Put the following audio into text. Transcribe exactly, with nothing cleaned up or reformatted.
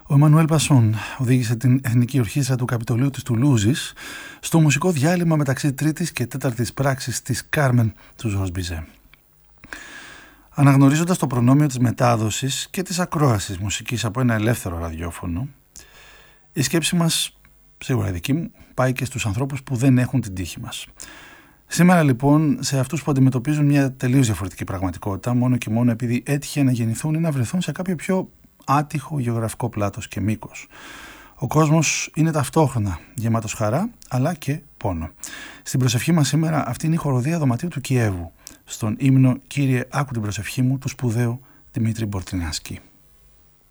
Ο Εμμανουέλ Πασόν οδήγησε την Εθνική Ορχήστρα του Καπιτολίου της Τουλούζης στο μουσικό διάλειμμα μεταξύ τρίτης και τέταρτης πράξης της Κάρμεν του Ζορζ Μπιζέ. Αναγνωρίζοντας το προνόμιο της μετάδοσης και της ακρόασης μουσικής από ένα ελεύθερο ραδιόφωνο, η σκέψη μας, σίγουρα δική μου, πάει και στους ανθρώπους που δεν έχουν την τύχη μας. Σήμερα λοιπόν σε αυτούς που αντιμετωπίζουν μια τελείως διαφορετική πραγματικότητα, μόνο και μόνο επειδή έτυχε να γεννηθούν ή να βρεθούν σε κάποιο πιο άτυχο γεωγραφικό πλάτος και μήκος. Ο κόσμος είναι ταυτόχρονα γεμάτος χαρά αλλά και πόνο. Στην προσευχή μας σήμερα αυτή είναι η χοροδία δωματίου του Κιέβου, στον ύμνο «Κύριε, άκου την προσευχή μου» του σπουδαίου Δημήτρη Μπορτινάσκη.